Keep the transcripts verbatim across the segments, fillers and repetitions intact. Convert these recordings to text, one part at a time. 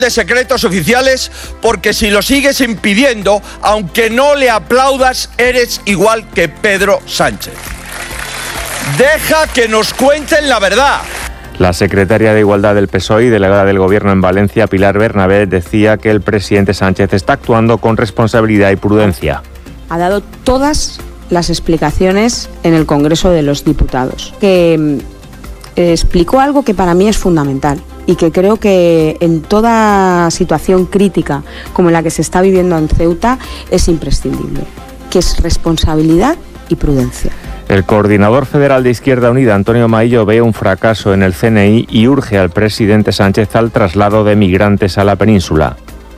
de secretos oficiales, porque si lo sigues impidiendo, aunque no le aplaudas, eres igual que Pedro Sánchez. Deja que nos cuenten la verdad. La secretaria de Igualdad del P S O E y delegada del Gobierno en Valencia, Pilar Bernabé, decía que el presidente Sánchez está actuando con responsabilidad y prudencia. Ha dado todas las explicaciones en el Congreso de los Diputados, que eh, explicó algo que para mí es fundamental y que creo que en toda situación crítica como la que se está viviendo en Ceuta es imprescindible, que es responsabilidad y prudencia. El coordinador federal de Izquierda Unida, Antonio Maillo, ve un fracaso en el C N I y urge al presidente Sánchez al traslado de migrantes a la península.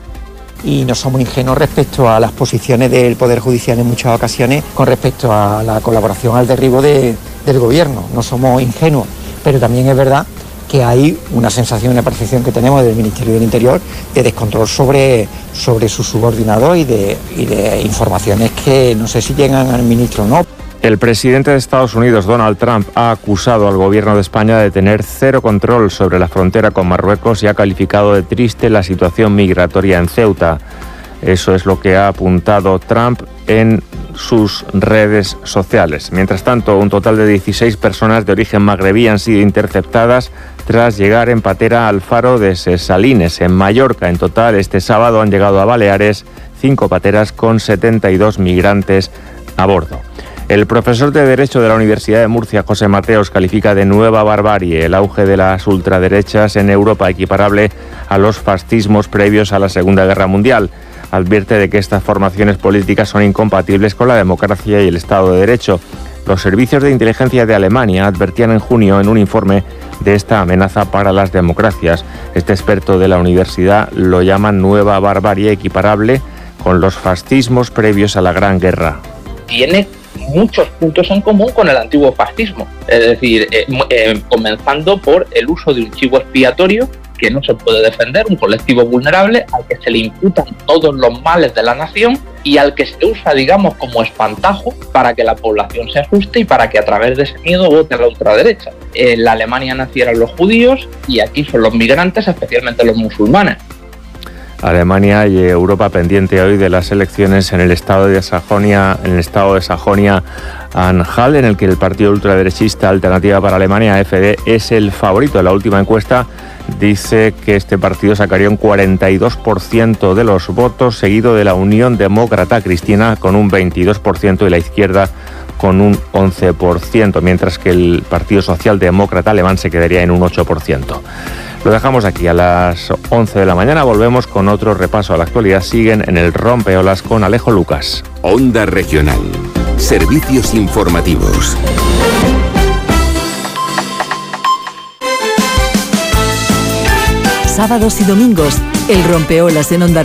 Y no somos ingenuos respecto a las posiciones del Poder Judicial en muchas ocasiones con respecto a la colaboración al derribo de, del Gobierno. No somos ingenuos, pero también es verdad que hay una sensación, una percepción que tenemos del Ministerio del Interior de descontrol sobre, sobre su subordinado y de, y de informaciones que no sé si llegan al ministro o no. El presidente de Estados Unidos, Donald Trump, ha acusado al gobierno de España de tener cero control sobre la frontera con Marruecos y ha calificado de triste la situación migratoria en Ceuta. Eso es lo que ha apuntado Trump en sus redes sociales. Mientras tanto, un total de dieciséis personas de origen magrebí han sido interceptadas tras llegar en patera al faro de Ses Salines, en Mallorca. En total, este sábado han llegado a Baleares cinco pateras con setenta y dos migrantes a bordo. El profesor de Derecho de la Universidad de Murcia, José Mateos, califica de nueva barbarie el auge de las ultraderechas en Europa, equiparable a los fascismos previos a la Segunda Guerra Mundial. Advierte de que estas formaciones políticas son incompatibles con la democracia y el Estado de Derecho. Los servicios de inteligencia de Alemania advertían en junio en un informe de esta amenaza para las democracias. Este experto de la universidad lo llama nueva barbarie, equiparable con los fascismos previos a la Gran Guerra. Tiene muchos puntos en común con el antiguo fascismo, es decir, eh, eh, comenzando por el uso de un chivo expiatorio que no se puede defender, un colectivo vulnerable al que se le imputan todos los males de la nación y al que se usa, digamos, como espantajo para que la población se asuste y para que a través de ese miedo vote a la ultraderecha. En la Alemania nazi eran los judíos y aquí son los migrantes, especialmente los musulmanes. Alemania y Europa pendiente hoy de las elecciones en el estado de Sajonia, en el estado de Sajonia-Anhalt, en el que el partido ultraderechista Alternativa para Alemania, A F D, es el favorito. La última encuesta dice que este partido sacaría un cuarenta y dos por ciento de los votos, seguido de la Unión Demócrata Cristiana con un veintidós por ciento y la izquierda con un once por ciento, mientras que el Partido Socialdemócrata alemán se quedaría en un ocho por ciento. Lo dejamos aquí. A las once de la mañana volvemos con otro repaso a la actualidad. Siguen en el Rompeolas con Alejo Lucas. Onda Regional. Servicios informativos. Sábados y domingos, el Rompeolas en Onda